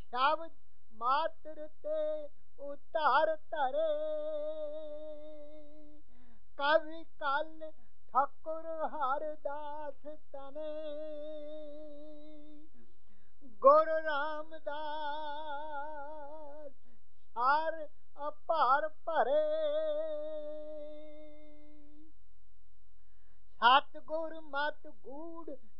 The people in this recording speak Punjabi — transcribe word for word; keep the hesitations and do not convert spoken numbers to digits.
ਸ਼ਬਦ ਮਾਤਰ ਤੇ ਉਤਾਰ ਧਰੇ। ਕਵੀ ਕਲ ਠਾਕੁਰ ਹਰਦਾਸ ਤਨੇ। ਗੁਰੂ ਰਾਮਦਾਸ ਹਰ ਅਪਾਰ ਭਰੇ। ਸਤਿਗੁਰ ਮਤਿ ਗੂੜ